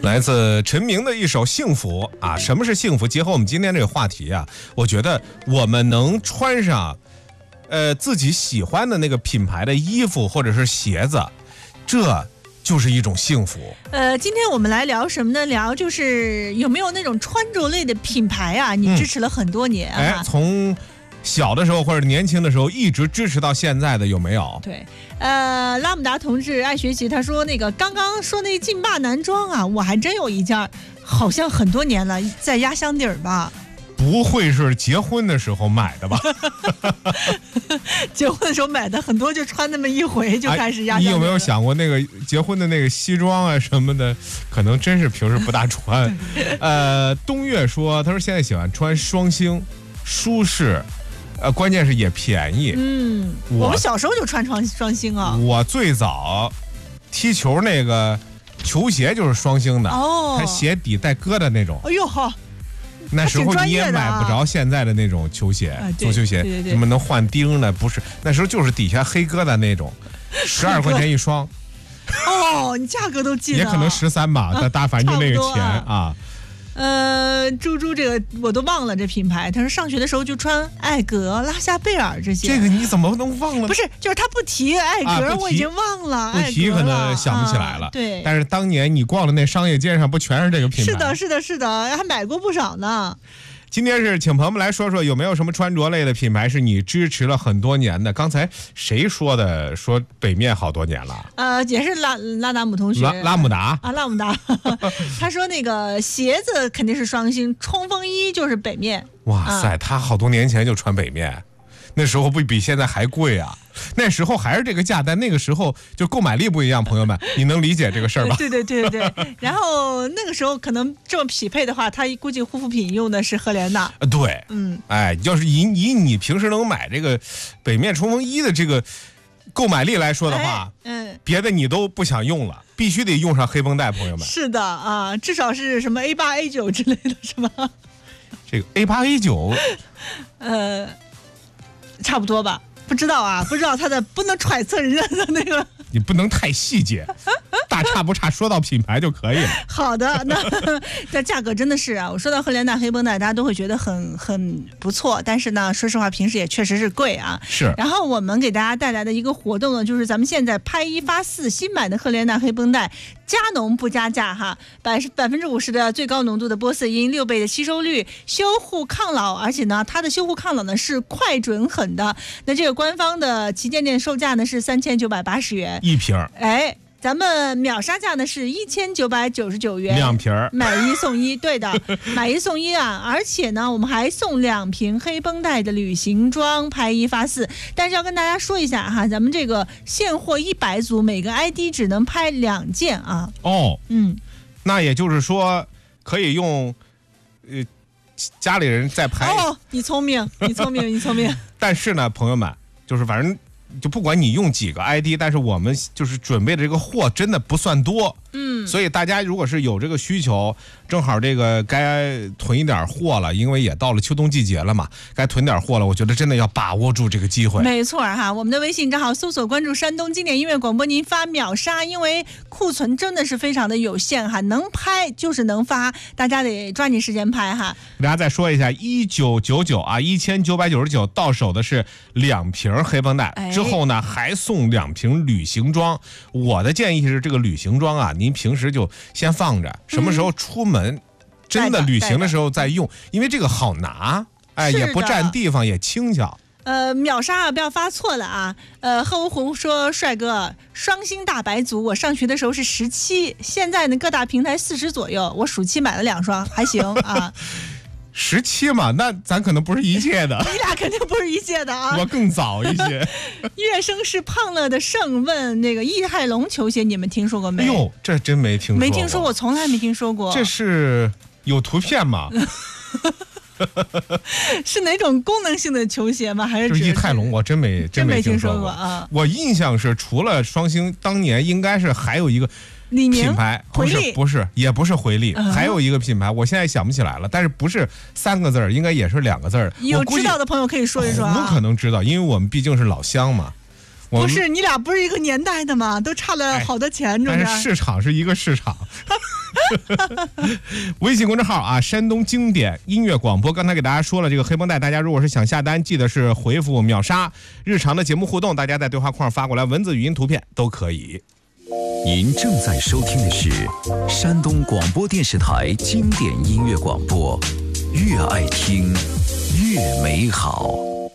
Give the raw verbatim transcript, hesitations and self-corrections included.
来自陈明的一首《幸福》啊，什么是幸福？结合我们今天这个话题啊，我觉得我们能穿上，呃，自己喜欢的那个品牌的衣服或者是鞋子，这就是一种幸福。 呃，今天我们来聊什么呢？聊就是有没有那种穿着类的品牌啊，你支持了很多年、啊嗯、哎，从小的时候或者年轻的时候一直支持到现在的有没有？ 对，呃，拉姆达同志爱学习，他说那个刚刚说那劲霸男装啊，我还真有一件，好像很多年了，在压箱底儿吧。 不会是结婚的时候买的吧？ 结婚的时候买的，很多就穿那么一回就开始压箱底、啊。 你有没有想过那个结婚的那个西装啊什么的，可能真是平时不大穿。呃，东岳说，他说现在喜欢穿双星，舒适。呃，关键是也便宜。 嗯，我, 我们小时候就穿双双星啊。 我最早踢球那个球鞋就是双星的，哦，它鞋底带疙瘩那种。 哎呦好， 那时候你也买不着现在的那种球鞋，啊、足球鞋，什么能换钉的？不是，那时候就是底下黑疙瘩那种，十二块钱一双。 哦，你价格都记得。 也可能十三吧，但大反正就那个钱啊。 呃，猪猪这个我都忘了这品牌。他说上学的时候就穿艾格、拉夏贝尔这些。 这个你怎么能忘了？ 不是，就是他不提艾格，啊、我已经忘了。 不提可能想不起来了。 啊、对。 但是当年你逛的那商业街上，不全是这个品牌？ 是的，是的，是的，还买过不少呢。 今天是请朋友们来说说有没有什么穿着类的品牌是你支持了很多年的？刚才谁说的？说北面好多年了。 呃，也是拉拉达姆同学， 拉拉姆达啊，拉姆达。他说那个鞋子肯定是双星，冲锋衣就是北面。 哇塞，啊、他好多年前就穿北面，那时候不比现在还贵啊？那时候还是这个价，但那个时候就购买力不一样，朋友们，你能理解这个事儿吧？ 对对对对对。然后那个时候可能这么匹配的话，他估计护肤品用的是赫莲娜。 呃，对，嗯，哎，要是以以你平时能买这个北面冲锋衣的这个购买力来说的话，哎、嗯，别的你都不想用了，必须得用上黑绷带，朋友们。 是的啊，至少是什么 A 八 A 九之类的，是吧？ 这个 A 八 A 九， 呃，差不多吧。不知道啊，不知道他的，不能揣测人家的那个。 你不能太细节，大差不差，说到品牌就可以了。 好的，那这价格真的是啊，我说到赫莲娜黑绷带，大家都会觉得很很不错，但是呢，说实话，平时也确实是贵啊。 是。 然后我们给大家带来的一个活动呢，就是咱们现在拍一发四新版的赫莲娜黑绷带，加浓不加价哈，百百分之五十的最高浓度的玻色因，六倍的吸收率，修护抗老，而且呢，它的修护抗老呢是快准狠的。那这个官方的旗舰店售价呢是三千九百八十元。 一瓶， 哎，咱们秒杀价呢是一千九百九十九元， 两瓶， 买一送一，对的，买一送一啊！而且呢，我们还送两瓶黑绷带的旅行装，拍一发四。但是要跟大家说一下哈，咱们这个现货一百组，每个 I D 只能拍两件啊。 哦， 嗯， 那也就是说可以用，呃，家里人再拍。 哦，你聪明，你聪明，你聪明。 但是呢，朋友们，就是反正。就不管你用几个 I D， 但是我们就是准备的这个货真的不算多，嗯，所以大家如果是有这个需求，正好这个该囤一点货了，因为也到了秋冬季节了嘛，该囤点货了，我觉得真的要把握住这个机会。 没错哈，我们的微信账号搜索关注山东经典音乐广播，您发秒杀，因为库存真的是非常的有限哈，能拍就是能发，大家得抓紧时间拍哈。 大家再说一下，一九九九啊，一千九百九十九到手的是两瓶黑绷带。哎，之后呢，还送两瓶旅行装。我的建议是，这个旅行装啊，您平时就先放着，什么时候出门，嗯、真的旅行的时候再用，因为这个好拿，哎，也不占地方，也轻巧。 呃，秒杀啊，不要发错了啊！呃，贺芜湖说，帅哥，双星大白族，我上学的时候是十七，现在呢各大平台四十左右，我暑期买了两双，还行啊。 十七嘛，那咱可能不是一届的。 你俩肯定不是一届的啊！ 我更早一些。 乐生是胖了的圣问那个易害龙球鞋，你们听说过没？ 哎呦，这真没听说过。 没听说过，从来没听说过。 这是有图片吗？ 是哪种功能性的球鞋吗？还是就是易害龙？我真没真没听说过啊！ 我印象是，除了双星，当年应该是还有一个。品牌不是不是也不是回力，还有一个品牌，我现在想不起来了，但是不是三个字儿，应该也是两个字儿。 有知道的朋友可以说一说啊。 我可能知道，因为我们毕竟是老乡嘛。 不是你俩不是一个年代的吗？都差了好多钱， 但是市场是一个市场。 微信公众号啊，山东经典音乐广播。刚才给大家说了，这个黑绷带，大家如果是想下单，记得是回复秒杀。日常的节目互动，大家在对话框发过来，文字、语音、图片都可以。 您正在收听的是山东广播电视台经典音乐广播，越爱听越美好。